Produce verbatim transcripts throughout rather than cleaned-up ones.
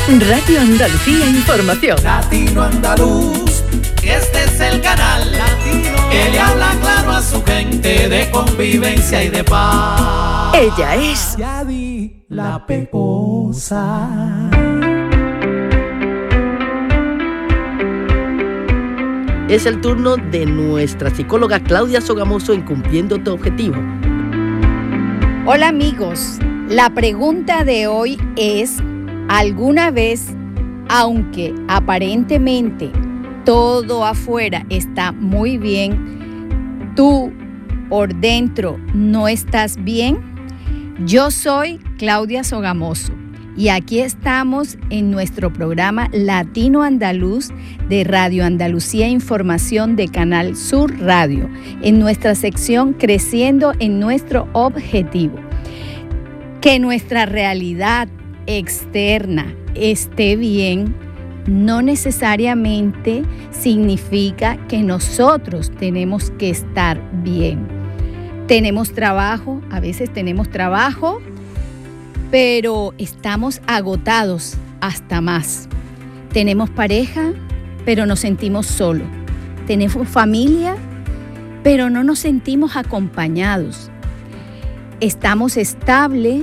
Radio Andalucía Información. Latino Andaluz, este es el canal latino que le habla claro a su gente de convivencia y de paz. Ella es Yadi la Pecosa. Es el turno de nuestra psicóloga Claudia Sogamoso en Cumpliendo tu Objetivo. Hola amigos, la pregunta de hoy es: ¿alguna vez, aunque aparentemente todo afuera está muy bien, tú por dentro no estás bien? Yo soy Claudia Sogamoso y aquí estamos en nuestro programa Latino Andaluz de Radio Andalucía Información de Canal Sur Radio, en nuestra sección Creciendo en nuestro Objetivo. Que nuestra realidad externa esté bien no necesariamente significa que nosotros tenemos que estar bien. Tenemos trabajo, a veces tenemos trabajo, pero estamos agotados hasta más. Tenemos pareja, pero nos sentimos solos. Tenemos familia, pero no nos sentimos acompañados. Estamos estables,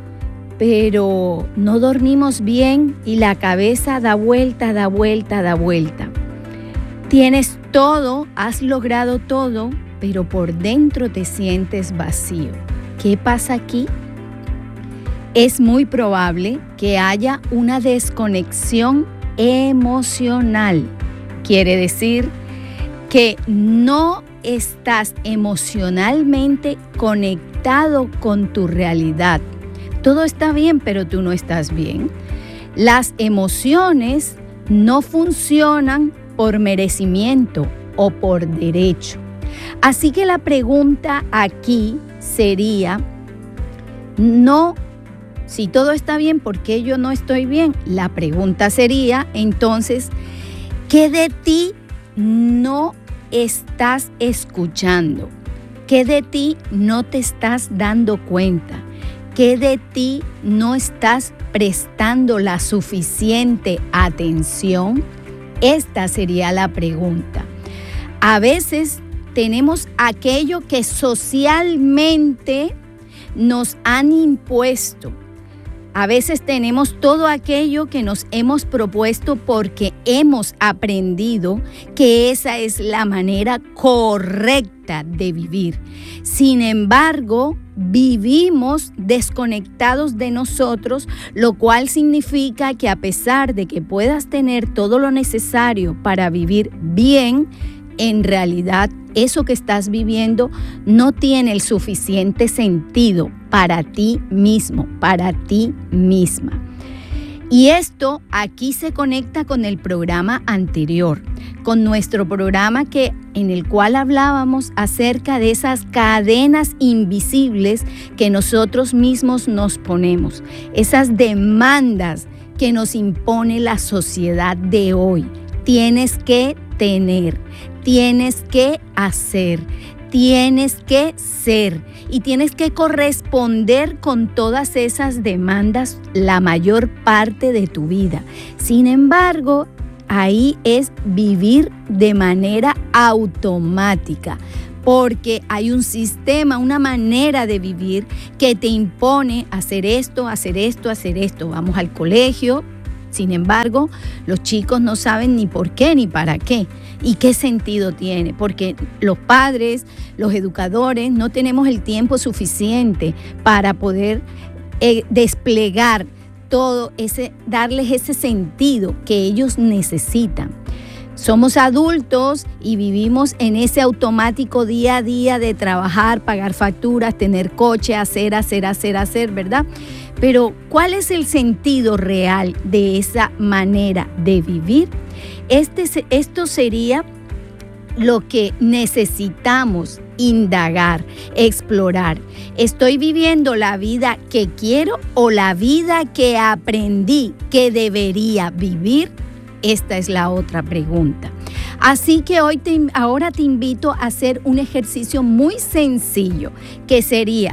pero no dormimos bien y la cabeza da vuelta, da vuelta, da vuelta. Tienes todo, has logrado todo, pero por dentro te sientes vacío. ¿Qué pasa aquí? Es muy probable que haya una desconexión emocional. Quiere decir que no estás emocionalmente conectado con tu realidad. Todo está bien, pero tú no estás bien. Las emociones no funcionan por merecimiento o por derecho. Así que la pregunta aquí sería, no, si todo está bien, ¿por qué yo no estoy bien? La pregunta sería, entonces, ¿qué de ti no estás escuchando? ¿Qué de ti no te estás dando cuenta? ¿Qué de ti no estás prestando la suficiente atención? Esta sería la pregunta. A veces tenemos aquello que socialmente nos han impuesto. A veces tenemos todo aquello que nos hemos propuesto porque hemos aprendido que esa es la manera correcta de vivir. Sin embargo, vivimos desconectados de nosotros, lo cual significa que a pesar de que puedas tener todo lo necesario para vivir bien, en realidad eso que estás viviendo no tiene el suficiente sentido para ti mismo, para ti misma. Y esto aquí se conecta con el programa anterior, con nuestro programa que, en el cual hablábamos acerca de esas cadenas invisibles que nosotros mismos nos ponemos, esas demandas que nos impone la sociedad de hoy. Tienes que tener, tienes que hacer, tienes que ser y tienes que corresponder con todas esas demandas la mayor parte de tu vida. Sin embargo, ahí es vivir de manera automática, porque hay un sistema, una manera de vivir que te impone hacer esto, hacer esto, hacer esto. Vamos al colegio. Sin embargo, los chicos no saben ni por qué ni para qué y qué sentido tiene, porque los padres, los educadores, no tenemos el tiempo suficiente para poder eh, desplegar todo ese, darles ese sentido que ellos necesitan. Somos adultos y vivimos en ese automático día a día de trabajar, pagar facturas, tener coche, hacer, hacer, hacer, hacer, ¿verdad? Pero, ¿cuál es el sentido real de esa manera de vivir? Este, esto sería lo que necesitamos indagar, explorar. ¿Estoy viviendo la vida que quiero o la vida que aprendí que debería vivir? Esta es la otra pregunta. Así que hoy te, ahora te invito a hacer un ejercicio muy sencillo, que sería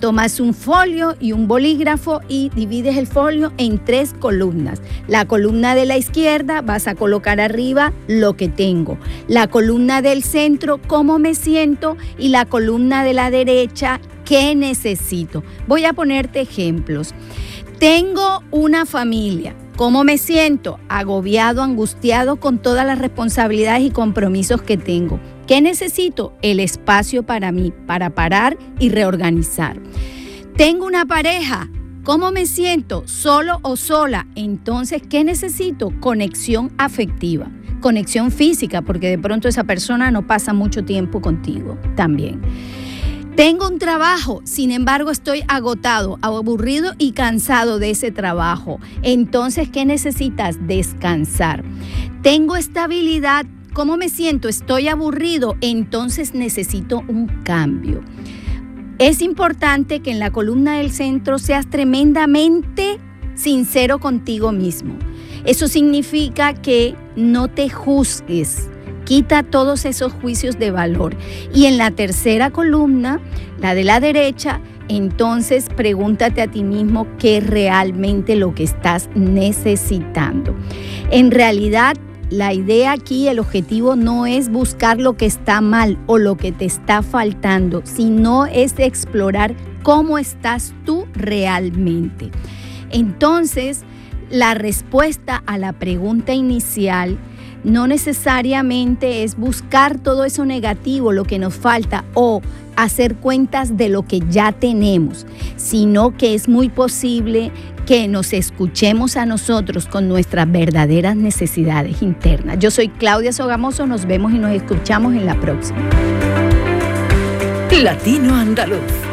Tomas un folio y un bolígrafo y divides el folio en tres columnas. La columna de la izquierda vas a colocar arriba lo que tengo. La columna del centro, cómo me siento, y la columna de la derecha, qué necesito. Voy a ponerte ejemplos. Tengo una familia. ¿Cómo me siento? Agobiado, angustiado con todas las responsabilidades y compromisos que tengo. ¿Qué necesito? El espacio para mí, para parar y reorganizar. Tengo una pareja. ¿Cómo me siento? ¿Solo o sola? Entonces, ¿qué necesito? Conexión afectiva, conexión física, porque de pronto esa persona no pasa mucho tiempo contigo también. Tengo un trabajo, sin embargo estoy agotado, aburrido y cansado de ese trabajo. Entonces, ¿qué necesitas? Descansar. Tengo estabilidad. ¿Cómo me siento? Estoy aburrido. Entonces necesito un cambio. Es importante que en la columna del centro seas tremendamente sincero contigo mismo. Eso significa que no te juzgues. Quita todos esos juicios de valor. Y en la tercera columna, la de la derecha, entonces pregúntate a ti mismo qué es realmente lo que estás necesitando. En realidad, la idea aquí, el objetivo no es buscar lo que está mal o lo que te está faltando, sino es explorar cómo estás tú realmente. Entonces, la respuesta a la pregunta inicial no necesariamente es buscar todo eso negativo, lo que nos falta, o hacer cuentas de lo que ya tenemos, sino que es muy posible que nos escuchemos a nosotros con nuestras verdaderas necesidades internas. Yo soy Claudia Sogamoso, nos vemos y nos escuchamos en la próxima. Latino Andaluz.